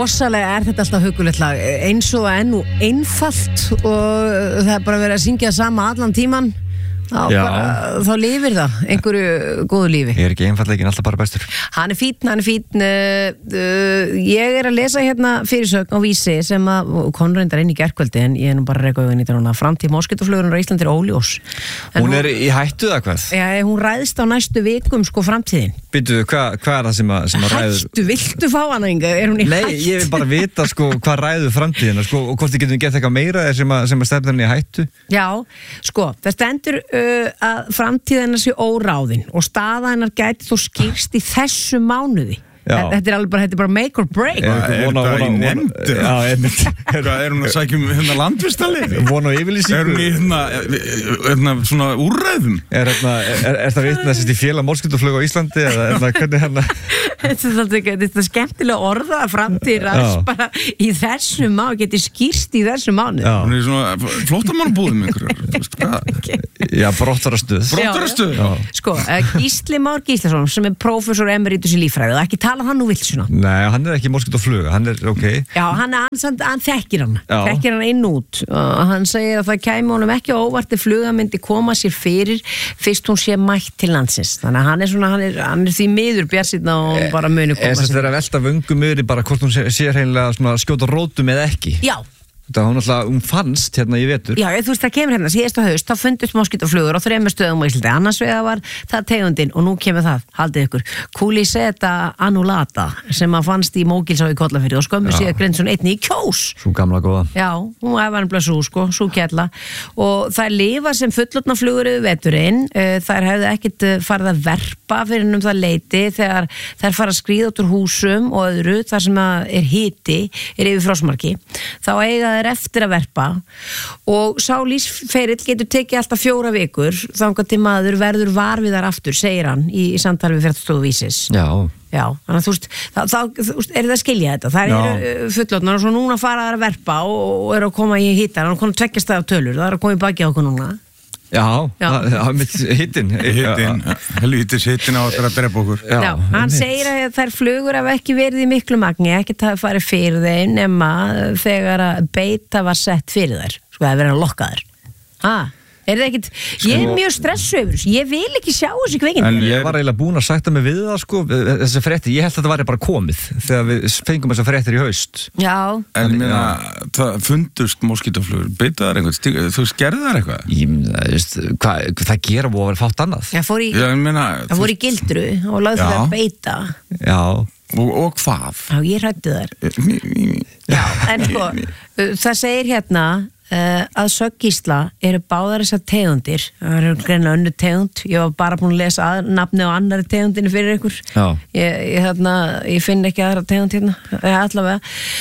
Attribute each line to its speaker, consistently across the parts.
Speaker 1: rosalega er þetta alltaf hugulegt lag, eins og enn og einfalt og það er bara verið að syngja sama allan tíman. Þá lifir það einhverju góðu lífi.
Speaker 2: Ég er ekki einfaldleikin alltaf bara bestur.
Speaker 1: Hann er fínn. Ég er að lesa hérna fyrirsögn á Vísi sem að konröndar inn í gærkvöldi en ég er nú bara að reka auðvitað í þetta framtíð moskítóflugurinnar á Íslandi er óljós.
Speaker 2: Hún er í hættu eða hvað?
Speaker 1: Já, hún ræðist á næstu vikum sko framtíðin.
Speaker 2: Býtu, hvað er það sem að ræður?
Speaker 1: Hættu, viltu fá hana Inga? Er hún í hættu?
Speaker 2: Nei, ég vil bara vita sko hvað ræður framtíðina sko, og hvort þið getum gett eitthvað meira sem að stefna henni í hættu. Já,
Speaker 1: sko, það stendur að framtíðina sé óráðin og staða hennar gæti þó skýrst í þessu mánuði. Þetta er bara make or break.
Speaker 3: Er það í nefndu? Er hún að sækja landvistalið?
Speaker 2: Vona og yfirlýsingu?
Speaker 3: Er hún í svona úrræðum?
Speaker 2: Er það vitnað í félag moskítóflug á Íslandi eða hvernig hérna?
Speaker 1: Þetta er skemmtilega orða að framtíðar bara í þessu mánuði geti skýrst í þessu mánuði.
Speaker 3: Hún er svona flóttamannabúðum einhverjar.
Speaker 2: Já, brottfarastöð.
Speaker 1: Sko, Gísli Már Gíslason sem er prófessor emeritus í líffræði og ekki tala hann nú vill svona.
Speaker 2: Nei, hann er ekki moskítóflug, hann er ok.
Speaker 1: Já, hann þekkir hann inn út og hann segir að það kæmi honum ekki óvart ef fluga myndi koma sér fyrir fyrst hún sé mætt til landsins. Þannig að hann er því miður bjartsýnn og bara muni koma sér.
Speaker 2: Þess að það er að velta vöngum yfir bara hvort hún sé hreinlega svona skjóta rótum eða ekki.
Speaker 1: Já.
Speaker 2: Hún fannst hérna í vetur.
Speaker 1: Já, þú veist, það kemur hérna síðasta haust, þá fundust moskítóflugur á 3 stöðum á Íslandi, annars vegar var það tegundin og nú kemur það, haldið ykkur Culiseta annulata sem að fannst í Mógilsá í Kollafirði og skömmu síðan Grindsson einni í Kjós.
Speaker 2: Svo gamla góða.
Speaker 1: Já, hún var nefnilega svo kella og þær lifa sem fullorðna flugur yfir veturinn, þær hefðu ekkit farið að verpa fyrir það leiti þegar þær fara að skríða út úr húsum og öðru þar sem er hiti, er yfir frostmarki, þá eiga er eftir að verpa og sá lífsferill getur tekið alltaf 4 vikur þangað til maður verður var við þar aftur, segir hann í samtali við Fréttastofu Vísis.
Speaker 2: Já,
Speaker 1: þannig að þú veist, er það að skilja þetta, það eru fullorðnar og svo núna fara þær að verpa og eru að koma í hittar, það er að koma 2 staðar tölur, það er að koma í baki á okkur núna.
Speaker 2: Já, það er mitt hittin.
Speaker 3: Helvítis hittin á að drepa okkur.
Speaker 1: Já, hann segir að þær flugur hafa ekki verið í miklu magni, ekki það farið fyrir þeim nema þegar að beita var sett fyrir þær, sko það verið að lokka þær. Er það ekkit, ég er mjög stressu yfir þessu, ég vil ekki sjá þessu kveikindi.
Speaker 2: En ég var eiginlega búin að sætta mig við það sko, þessi fréttir, ég held að það væri bara komið þegar við fengum þessar fréttir í haust.
Speaker 1: Já.
Speaker 3: En það fundust moskítóflugur, beitaðar einhvern, þú skerðar eitthvað?
Speaker 2: Það gera búið að vera fátt annað.
Speaker 1: Það fór í gildru og lagði það að beita.
Speaker 2: Já.
Speaker 3: Og hvað?
Speaker 1: Já, ég hræddi þær. Já, en sko, það segir hérna að sögn Gísla eru báðar þessar tegundir, það eru greinilega önnur tegund, ég var bara búin að lesa nafni á annari tegundinu fyrir ykkur. Ég finn ekki aðra tegund hérna, allavega.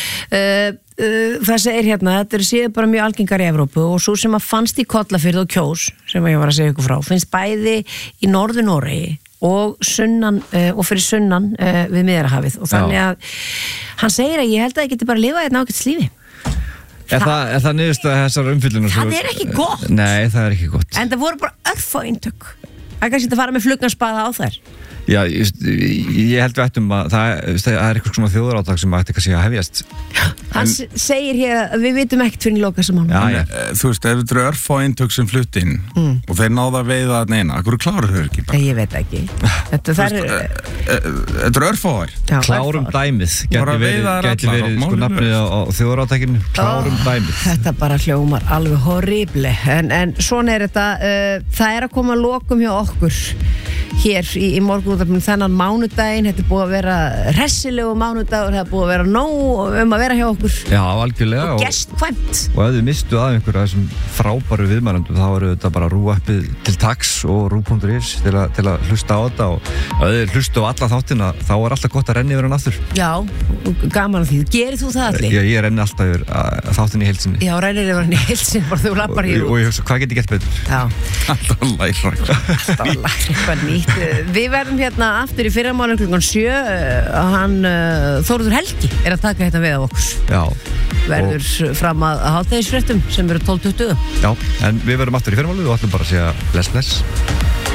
Speaker 1: Það segir hérna, þetta eru síðan bara mjög algengar í Evrópu og svo sem að fannst í Kollafirði og Kjós, sem ég var að segja ykkur frá, finnst bæði í Norður-Noregi og sunnan og fyrir sunnan við Miðjarðarhafið og þannig að hann segir að ég held að ég geti bara lifað hérna ágætis lífi.
Speaker 2: Er það niðurstaða þessar umfyllunar?
Speaker 1: Það er ekki gott.
Speaker 2: Nei, það er ekki gott.
Speaker 1: En það voru bara örfá eintök. Það er kannski að fara með flugnarspaða á þær.
Speaker 2: Já, ég held við ættum að það er eitthvað svona þjóðarátak sem ætti kannski að hefjast.
Speaker 1: Hann segir hér að við vitum ekkert fyrir loka sem hann.
Speaker 3: Já. Þú veist, ef þetta eru örfá eintök sem flutt inn og þeir náða að veiða að neina, akkur kláru þau ekki bara?
Speaker 1: Ég veit ekki. Þetta
Speaker 3: eru örfáar.
Speaker 2: Klárum dæmið. Gæti verið sko nafnið á þjóðarátakinu. Klárum dæmið.
Speaker 1: Þetta bara hljómar alveg horrible. En svona er þetta, það er að koma lokum hjá okkur hér í morgunútvarpinu þennan mánudaginn. Þetta er búið að vera hressilegu mánudagur, það er búið að vera nóg að vera hjá okkur.
Speaker 2: Já, algjörlega.
Speaker 1: Og gestkvæmt.
Speaker 2: Og ef þið mistu að einhverja þessum frábæru viðmælendum, þá eru þetta bara RÚ-appið til taks og RÚ.is til að hlusta á þetta og ef þið hlustu á alla þáttina, þá er alltaf gott að renni yfir hann aftur.
Speaker 1: Já, gaman að því. Gerir þú það allir?
Speaker 2: Já, ég renni alltaf yfir þáttin í heilsinni.
Speaker 1: Já, rennir yfir hann í heilsinni, bara þú lappar hér út.
Speaker 2: Og ég hugsa, hvað get ég gert betur?
Speaker 1: Já.
Speaker 3: Alltaf læra
Speaker 1: eitthvað nýtt. Við verðum hérna aftur í fyrramálið klukkan 7. Þórður Helgi er að taka þetta við af okkur.
Speaker 2: Já.
Speaker 1: Verður fram að hádegisfréttum sem eru 12:20.
Speaker 2: Já, en við verðum aftur í fyrramálið og ætlum bara að segja bless.